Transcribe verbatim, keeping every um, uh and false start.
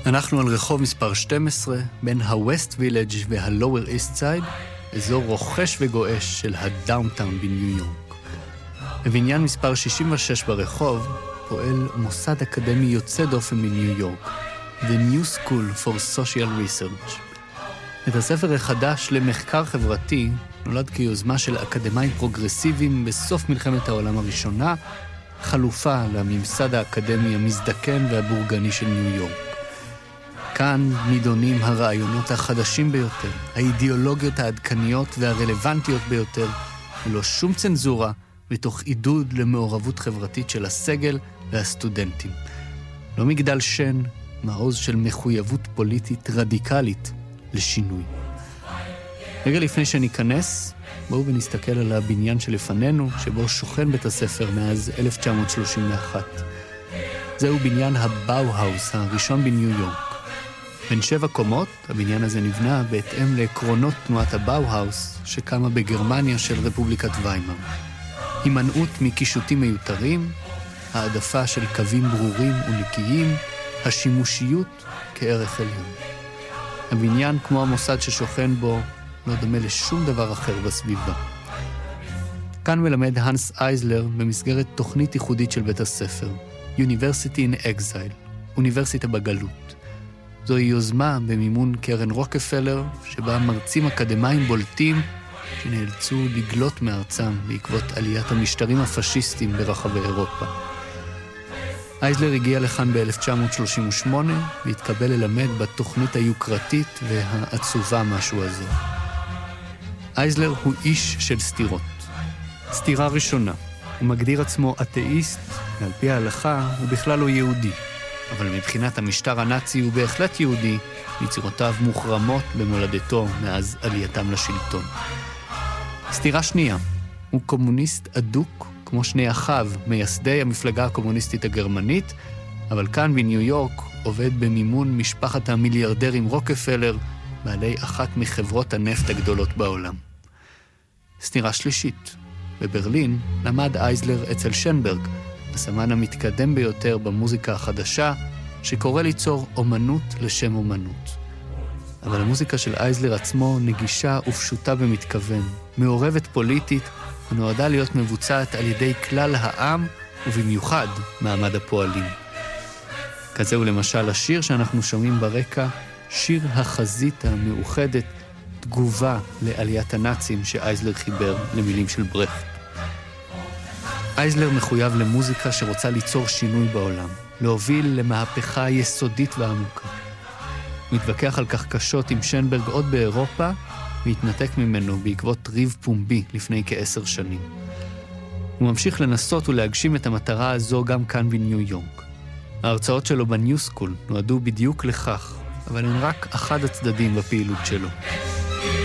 אנחנו על רחוב מספר שתים עשרה, בין ה-West Village וה-Lower East Side, אזור רוכש וגואש של הדאונטאון בניו יורק. בבניין מספר שישים ושש ברחוב פועל מוסד אקדמי יוצא דופן בניו יורק, The New School for Social Research. את הספר החדש למחקר חברתי נולד כיוזמה של אקדמיים פרוגרסיביים בסוף מלחמת העולם הראשונה, חלופה לממסד האקדמי המזדקן והבורגני של ניו יורק. כאן נידונים הרעיונות החדשים ביותר, האידיאולוגיות העדכניות והרלוונטיות ביותר, ולא שום צנזורה, ותוך עידוד למעורבות חברתית של הסגל והסטודנטים. לא מגדל שן, מעוז של מחויבות פוליטית רדיקלית לשינוי. רגע לפני שניכנס, בואו ונסתכל על הבניין שלפנינו, שבו שוכן בית הספר מאז אלף תשע מאות שלושים ואחת. זהו בניין הבאו-האוס הראשון בניו יורק. בין שבע קומות, הבניין הזה נבנה בהתאם לעקרונות תנועת הבאו-האוס, שקמה בגרמניה של רפובליקת ויימאר. הימנעות מקישוטים מיותרים, העדפה של קווים ברורים ונקיים, השימושיות כערך עליון. הבניין, כמו המוסד ששוכן בו, לא דומה לשום דבר אחר בסביבה. כאן מלמד הנס אייזלר במסגרת תוכנית ייחודית של בית הספר, University in Exile, אוניברסיטה בגלות. זוהי יוזמה במימון קרן רוקפלר, שבה מרצים אקדמיים בולטים שנאלצו לגלות מארצם בעקבות עליית המשטרים הפשיסטיים ברחבי אירופה. אייזלר הגיע לכאן ב-אלף תשע מאות שלושים ושמונה והתקבל ללמד בתוכנית היוקרתית והעצובה משהו הזו. אייזלר הוא איש של סתירות. סתירה ראשונה, הוא מגדיר עצמו אתאיסט, ועל פי ההלכה הוא בכלל לא יהודי. אבל מבחינת המשטר הנאצי הוא בהחלט יהודי, יצירותיו מוחרמות במולדתו מאז עלייתם לשלטון. סתירה שנייה, הוא קומוניסט אדוק, כמו שני אחיו, מייסדי המפלגה הקומוניסטית הגרמנית, אבל כאן בניו יורק עובד במימון משפחת המיליארדרים רוקפלר, בעלי אחת מחברות הנפט הגדולות בעולם. סתירה שלישית, בברלין למד אייזלר אצל שנברג, הסמן המתקדם ביותר במוזיקה החדשה, שקורא ליצור אומנות לשם אומנות. אבל המוזיקה של אייזלר עצמו נגישה ופשוטה במתכוון, מעורבת פוליטית, ונועדה להיות מבוצעת על ידי כלל העם, ובמיוחד מעמד הפועלים. כזהו למשל השיר שאנחנו שומעים ברקע, שיר החזית המאוחדת, תגובה לעליית הנאצים שאייזלר חיבר למילים של ברכט. אייזלר מחויב למוזיקה שרוצה ליצור שינוי בעולם, להוביל למהפכה יסודית ועמוקה. הוא התווכח על כך קשות עם שנברג עוד באירופה, והתנתק ממנו בעקבות ריב פומבי לפני כעשר שנים. הוא ממשיך לנסות ולהגשים את המטרה הזו גם כאן בניו יורק. ההרצאות שלו בניו סקול נועדו בדיוק לכך, אבל הן רק אחד הצדדים בפעילות שלו.